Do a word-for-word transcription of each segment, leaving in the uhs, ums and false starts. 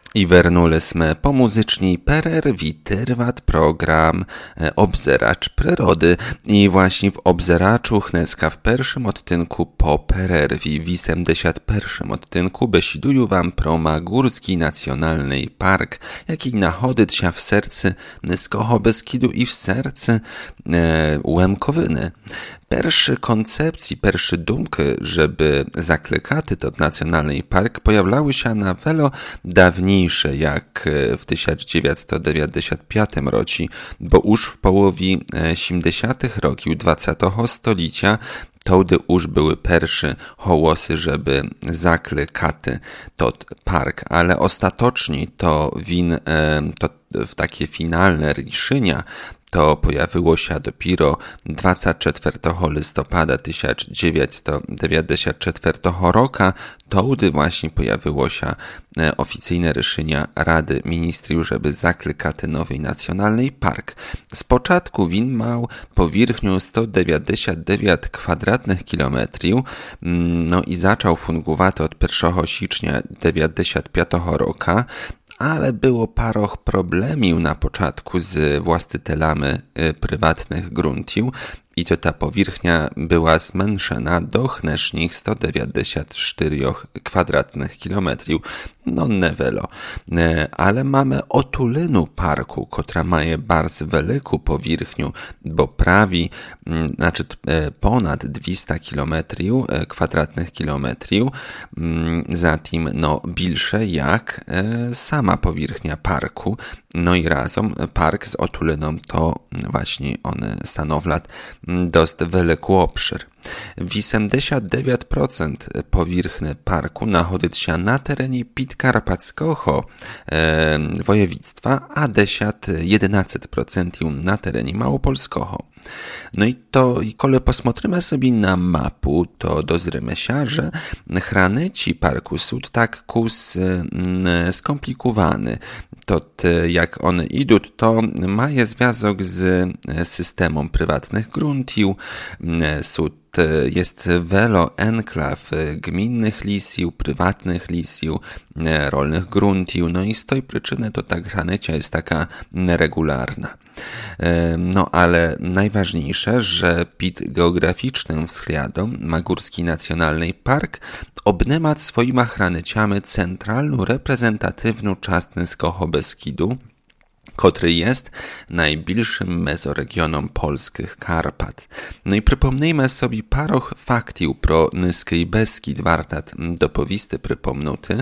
I вернули jsme po muzycznej pererwi trwać program Obzeracz Przyrody. I właśnie w Obzeraczu dneska w pierwszym odtynku po pererwi, w osiemdziesiątym pierwszym odtynku besiduju wam pro Magórski Nacjonalny Park, jaki nachodzi się w sercu Nyskiego Beskidu i w sercu e, Łemkowyny. Pierwszy koncepcji, pierwszy dumki, żeby zaklikaty to Nacjonalny Park pojawiały się na wiele dawniejsze, jak w tysiąc dziewięćset dziewięćdziesiątym piątym roku, bo już w połowie siedemdziesiątych roków dwudziestego stulecia Tołdy już były pierwsze hołosy, żeby zaklikaty to park, ale ostatecznie to win, to w takie finalne решenia to pojawiło się dopiero dwudziestego czwartego listopada tysiąc dziewięćset dziewięćdziesiątego czwartego roku. Tołdy właśnie pojawiło się oficjalne решenia Rady Ministrów, żeby zaklikaty nowy Nacjonalny Park. Z początku win miał powierzchnię sto dziewięćdziesiąt dziewięć kwadratnych kilometrów, no i zaczął fungować od pierwszego sierpnia dziewięćdziesiątego piątego roku, ale było paroch problemów na początku z właścicielami prywatnych gruntów i to ta powierzchnia była zmniejszona do dnesznych sto dziewięćdziesiąt cztery kwadratnych kilometrów. No nevelo. Ale mamy otulinu parku, która ma bardzo wielką powierzchnię, bo prawi, znaczy ponad dwieście kilometrów, kwadratnych kilometrów, zatem no bilsze jak sama powierzchnia parku. No i razem park z otuliną to właśnie one stanowią dość wielki obszar. osiemdziesiąt dziewięć procent powierzchni parku nachodzi się na terenie Podkarpackiego e, województwa, a jedenaście procent na terenie Małopolskiego. No i to, i kole posмотрimy sobie na mapu, to dozrymy się, że granice parku są tak kus skomplikowany. To jak one idą, to ma związek z systemem prywatnych gruntów, są jest wiele enklaw gminnych lisów, prywatnych lisów, rolnych gruntów, no i z tej przyczyny to ta granica jest taka nieregularna. No ale najważniejsze, że pod geograficznym względem Magórski Nacjonalny Park obnyma swoimi granicami centralną reprezentatywną część Nyskiego Beskidu, który jest najbliższym mezoregionom polskich Karpat. No i przypomnijmy sobie paroch faktów pro Nyski Beskid, wartat dopowisty przypomnuty,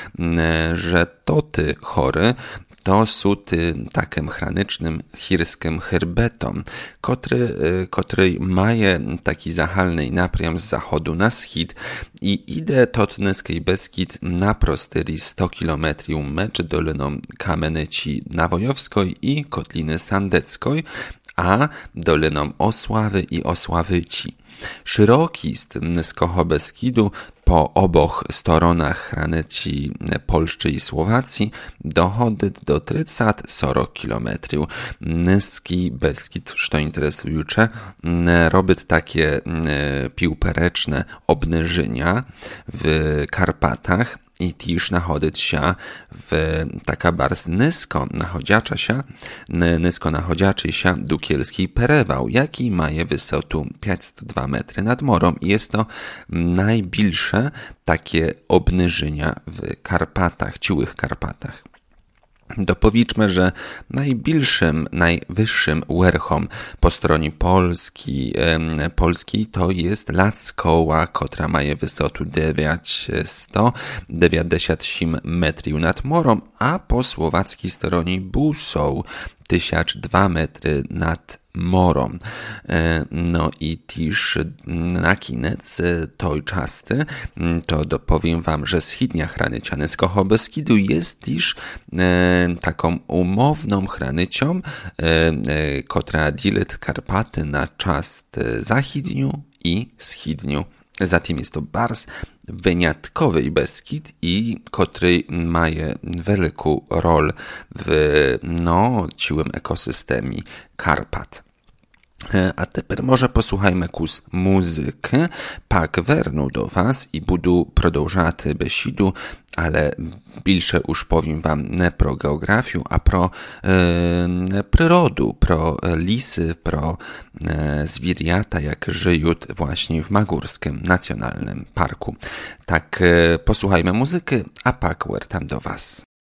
że toty chory to są takim chronicznym chirskim herbetom, który, który ma taki zahalny napriam z zachodu na wschód i idzie tot Nyski Beskid na prostyri sto kilometrów mecz doliną Kamenici Nawojowskiej i Kotliny Sandeckiej, a doliną Osławy i Osławyci. Szeroki z Nyskiego Beskidu po oboch stronach granicy Polski i Słowacji dochodzi do trzydzieści cztery kilometrów. Nyski Beskid, co interesujące, robi takie piłpereczne obniżenia w Karpatach i też nachodzić się w taka bardzo nisko nachodziacza się, nisko nachodziaczy się Dukielski Perewał, jaki ma wysotę pięćset dwa metry nad morą i jest to najbliższe takie obniżenia w Karpatach, ciułych Karpatach. Dopowiedzmy, że najbliższym, najwyższym werchom po stronie Polski, e, Polski to jest Lackoła, która ma wysotę dziewięćset dziewięćdziesiąt osiem metrów nad morą, a po słowackiej stronie Busoł tysiąc dwa metry nad morą. No i też na koniec tej czasty to dopowiem wam, że wschodnia granica Nyskiego Beskidu jest też taką umowną granicą, która dzieli Karpaty na część zachodnią i wschodnią. Zatem jest to bardzo wyjątkowy Beskid i który ma wielką rolę w no, ciłym ekosystemie Karpat. A тепер, може, послухаємо якусь музики, пак верну до вас і буду продовжати бесіду, але більше уж powiem wam не про географію, а про е, природу, про lisy, pro e, zwierzęta, jak żyją właśnie w Magórskim Nacjonalnym Parku. Tak, e, posłuchajmy muzyki, a pak wracam do was.